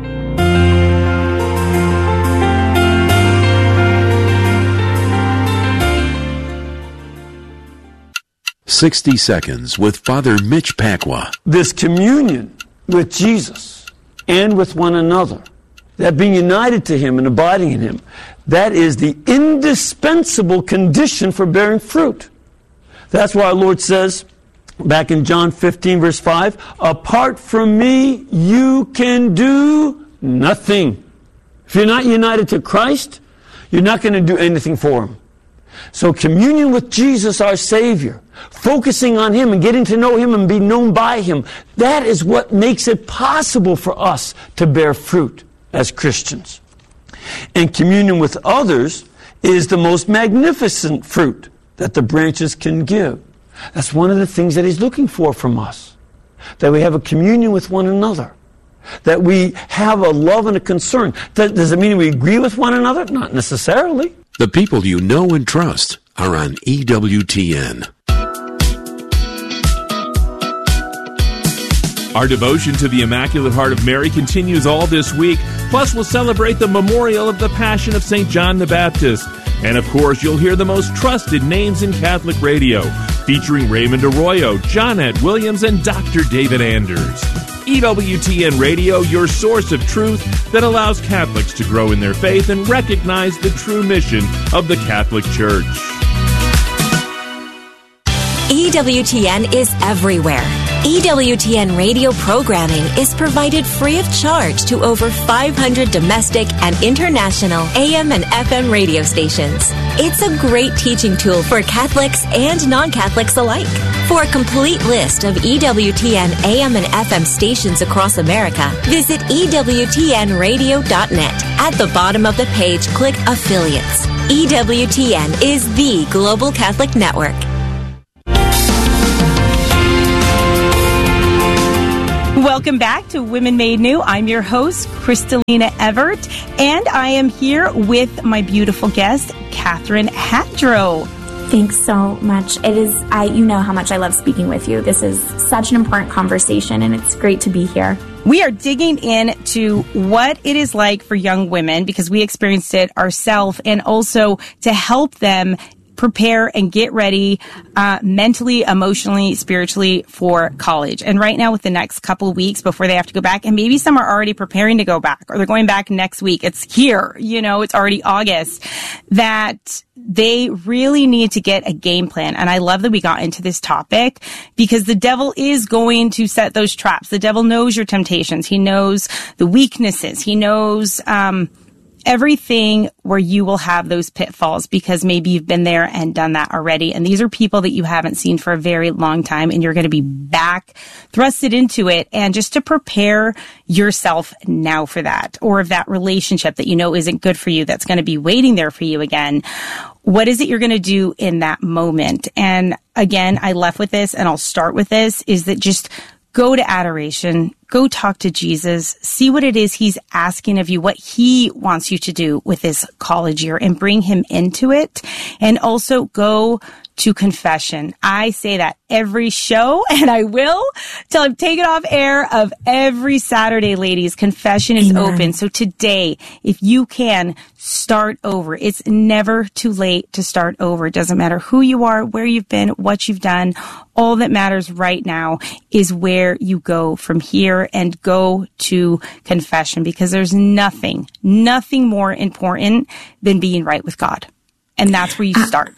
sixty seconds with Father Mitch Pacwa. This communion with Jesus and with one another, that being united to him and abiding in him, that is the indispensable condition for bearing fruit. That's why our Lord says, back in John fifteen, verse five, apart from me, you can do nothing. If you're not united to Christ, you're not going to do anything for him. So communion with Jesus, our Savior, focusing on him and getting to know him and be known by him, that is what makes it possible for us to bear fruit as Christians. And communion with others is the most magnificent fruit that the branches can give. That's one of the things that he's looking for from us, that we have a communion with one another, that we have a love and a concern. Does it mean we agree with one another? Not necessarily. The people you know and trust are on E W T N. Our devotion to the Immaculate Heart of Mary continues all this week. Plus, we'll celebrate the memorial of the Passion of Saint John the Baptist. And, of course, you'll hear the most trusted names in Catholic radio, featuring Raymond Arroyo, Johnette Williams, and Doctor David Anders. E W T N Radio, your source of truth that allows Catholics to grow in their faith and recognize the true mission of the Catholic Church. E W T N is everywhere. E W T N radio programming is provided free of charge to over five hundred domestic and international A M and F M radio stations. It's a great teaching tool for Catholics and non-Catholics alike. For a complete list of E W T N A M and F M stations across America, visit E W T N radio dot net. At the bottom of the page, click Affiliates. E W T N is the Global Catholic Network. Welcome back to Women Made New. I'm your host, Kristalina Everett, and I am here with my beautiful guest, Catherine Hadrow. Thanks so much. It is, I, you know how much I love speaking with you. This is such an important conversation, and it's great to be here. We are digging into what it is like for young women, because we experienced it ourselves, and also to help them prepare and get ready uh, mentally, emotionally, spiritually for college. And right now, with the next couple of weeks before they have to go back, and maybe some are already preparing to go back, or they're going back next week. It's here, you know, it's already August, that they really need to get a game plan. And I love that we got into this topic, because the devil is going to set those traps. The devil knows your temptations. He knows the weaknesses. He knows, um, everything where you will have those pitfalls, because maybe you've been there and done that already. And these are people that you haven't seen for a very long time, and you're going to be back thrusted into it. And just to prepare yourself now for that, or if that relationship that you know isn't good for you, that's going to be waiting there for you again. What is it you're going to do in that moment? And again, I left with this, and I'll start with this, is that just go to adoration, go talk to Jesus, see what it is he's asking of you, what he wants you to do with this college year, and bring him into it. And also go to confession. I say that every show, and I will till I'm taken off air of every Saturday, ladies. Confession is Amen. Open. So today, if you can, start over. It's never too late to start over. It doesn't matter who you are, where you've been, what you've done. All that matters right now is where you go from here, and go to confession, because there's nothing, nothing more important than being right with God. And that's where you start.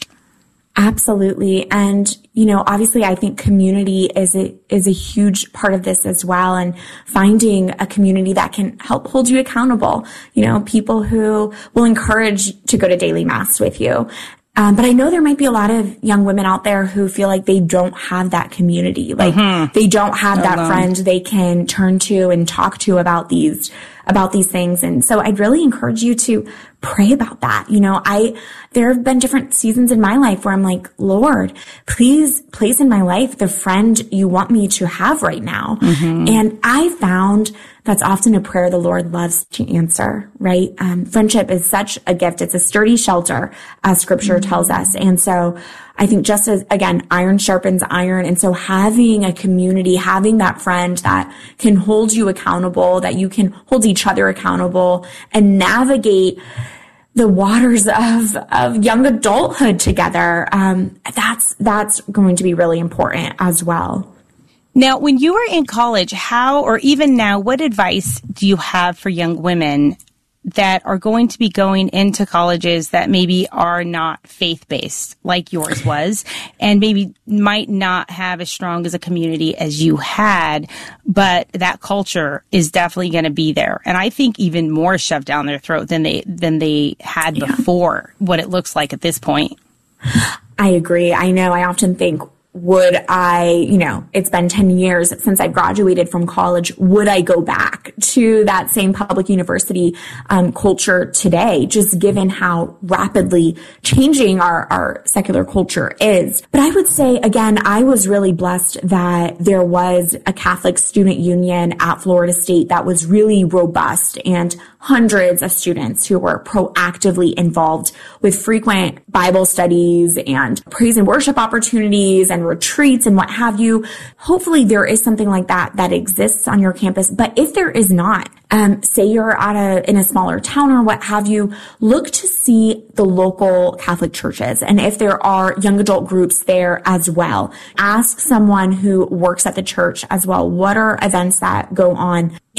Absolutely. And, you know, obviously I think community is a, is a huge part of this as well. And finding a community that can help hold you accountable, you know, people who will encourage to go to daily mass with you. Um, but I know there might be a lot of young women out there who feel like they don't have that community. Like mm-hmm. they don't have that Alone. friend they can turn to and talk to about these, about these things. And so I'd really encourage you to pray about that. You know, I, there have been different seasons in my life where I'm like, Lord, please place in my life the friend you want me to have right now. Mm-hmm. And I found that's often a prayer the Lord loves to answer, right? Um, friendship is such a gift. It's a sturdy shelter, as scripture mm-hmm. tells us. And so I think just as, again, iron sharpens iron. And so having a community, having that friend that can hold you accountable, that you can hold each other accountable, and navigate the waters of, of young adulthood together, um, that's, that's going to be really important as well. Now, when you were in college, how, or even now, what advice do you have for young women that are going to be going into colleges that maybe are not faith-based like yours was, and maybe might not have as strong as a community as you had, but that culture is definitely going to be there, and I think even more shoved down their throat than they than they had yeah. before, what it looks like at this point? I agree. I know. I often think, would I, you know, it's been ten years since I graduated from college. Would I go back to that same public university um, culture today, just given how rapidly changing our, our secular culture is? But I would say, again, I was really blessed that there was a Catholic student union at Florida State that was really robust, and hundreds of students who were proactively involved with frequent Bible studies and praise and worship opportunities and retreats and what have you. Hopefully there is something like that that exists on your campus. But if there is not, um, say you're at a, in a smaller town or what have you, look to see the local Catholic churches. And if there are young adult groups there as well, ask someone who works at the church as well, what are events that go on? And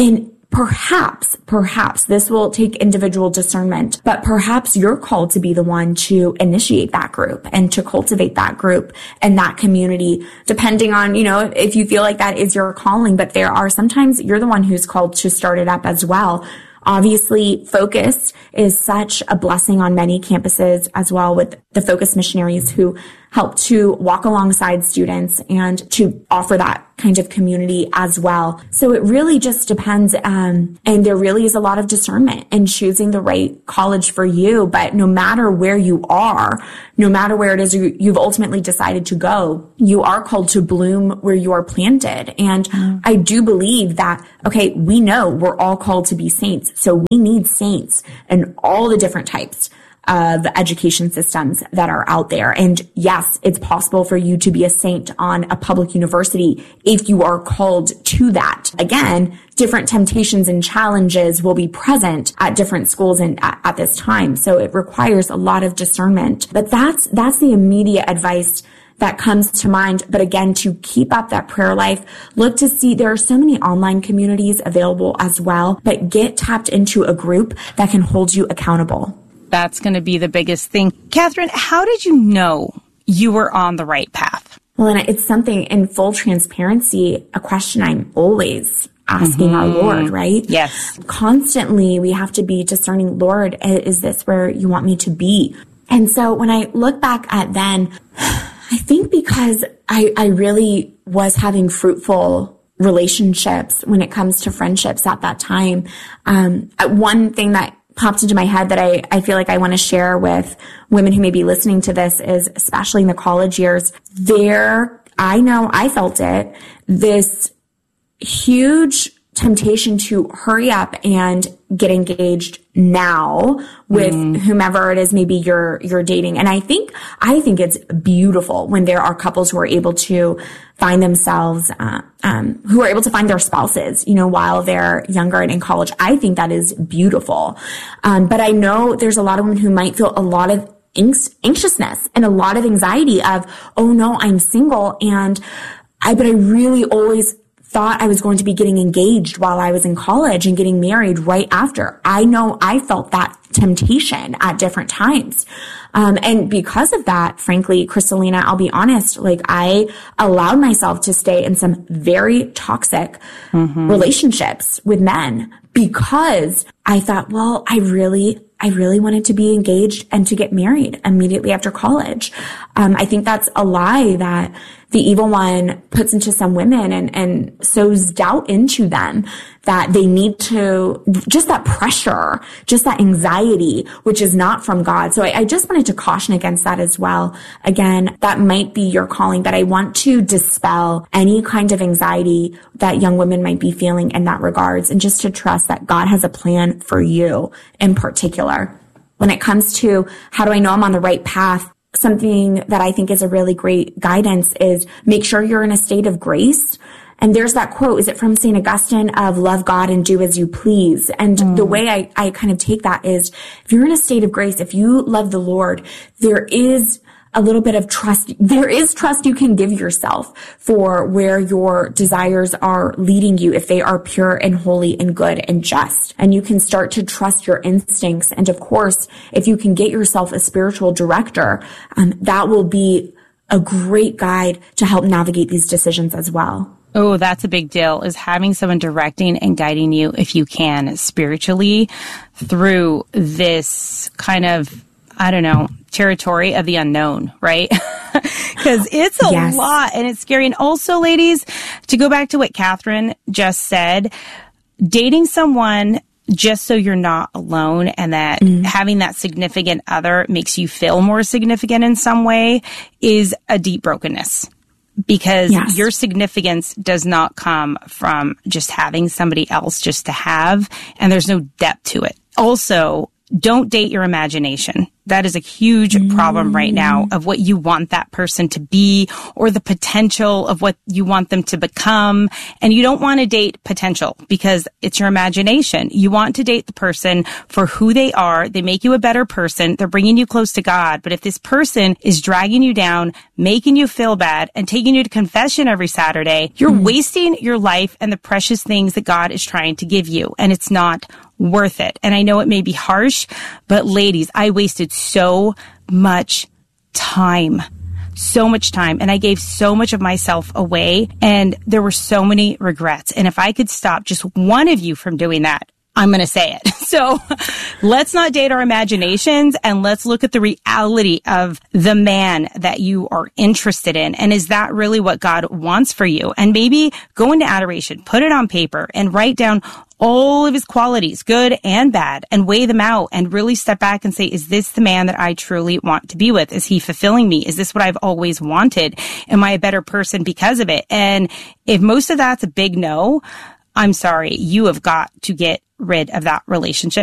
perhaps, perhaps this will take individual discernment, but perhaps you're called to be the one to initiate that group and to cultivate that group and that community, depending on, you know, if you feel like that is your calling. But there are sometimes you're the one who's called to start it up as well. Obviously, Focus is such a blessing on many campuses as well, with the Focus missionaries who help to walk alongside students and to offer that kind of community as well. So it really just depends. Um, and there really is a lot of discernment in choosing the right college for you. But no matter where you are, no matter where it is you, you've ultimately decided to go, you are called to bloom where you are planted. And mm. I do believe that, okay, we know we're all called to be saints. So we need saints in all the different types of education systems that are out there. And yes, it's possible for you to be a saint on a public university if you are called to that. Again, different temptations and challenges will be present at different schools and at, at this time. So it requires a lot of discernment. But that's, that's the immediate advice that comes to mind. But again, to keep up that prayer life, look to see there are so many online communities available as well, but get tapped into a group that can hold you accountable. That's going to be the biggest thing. Catherine, how did you know you were on the right path? Well, and it's something in full transparency, a question I'm always asking mm-hmm. our Lord, right? Yes. Constantly, we have to be discerning, Lord, is this where you want me to be? And so when I look back at then, I think because I, I really was having fruitful relationships when it comes to friendships at that time. Um, one thing that popped into my head that I, I feel like I want to share with women who may be listening to this is, especially in the college years, there, I know I felt it, this huge temptation to hurry up and get engaged now with mm. whomever it is maybe you're you're dating. And I think I think it's beautiful when there are couples who are able to find themselves uh, um who are able to find their spouses, you know, while they're younger and in college. I think that is beautiful. Um but I know there's a lot of women who might feel a lot of anxiousness and a lot of anxiety of, oh no, I'm single, and I but I really always thought I was going to be getting engaged while I was in college and getting married right after. I know I felt that temptation at different times. Um, and because of that, frankly, Crystalina, I'll be honest, like I allowed myself to stay in some very toxic mm-hmm. relationships with men because I thought, well, I really, I really wanted to be engaged and to get married immediately after college. Um, I think that's a lie that the evil one puts into some women and, and sows doubt into them that they need to, just that pressure, just that anxiety, which is not from God. So I, I just wanted to caution against that as well. Again, that might be your calling, but I want to dispel any kind of anxiety that young women might be feeling in that regards, and just to trust that God has a plan for you in particular. When it comes to how do I know I'm on the right path, something that I think is a really great guidance is make sure you're in a state of grace. And there's that quote, is it from Saint Augustine, of love God and do as you please? And mm. the way I, I kind of take that is, if you're in a state of grace, if you love the Lord, there is a little bit of trust. There is trust you can give yourself for where your desires are leading you, if they are pure and holy and good and just. And you can start to trust your instincts. And of course, if you can get yourself a spiritual director, um, that will be a great guide to help navigate these decisions as well. Oh, that's a big deal, is having someone directing and guiding you, if you can, spiritually through this kind of, I don't know, territory of the unknown, right? Because it's a yes. lot and it's scary. And also, ladies, to go back to what Catherine just said, dating someone just so you're not alone and that mm. having that significant other makes you feel more significant in some way is a deep brokenness. Because yes. your significance does not come from just having somebody else just to have, and there's no depth to it. Also, don't date your imagination, That is a huge mm. problem right now of what you want that person to be or the potential of what you want them to become. And you don't want to date potential because it's your imagination. You want to date the person for who they are. They make you a better person. They're bringing you close to God. But if this person is dragging you down, making you feel bad, and taking you to confession every Saturday, you're mm. wasting your life and the precious things that God is trying to give you. And it's not worth it. And I know it may be harsh, but ladies, I wasted so much time, so much time. And I gave so much of myself away. And there were so many regrets. And if I could stop just one of you from doing that, I'm going to say it. So let's not date our imaginations and let's look at the reality of the man that you are interested in. And is that really what God wants for you? And maybe go into adoration, put it on paper and write down all of his qualities, good and bad, and weigh them out and really step back and say, is this the man that I truly want to be with? Is he fulfilling me? Is this what I've always wanted? Am I a better person because of it? And if most of that's a big no, I'm sorry, you have got to get rid of that relationship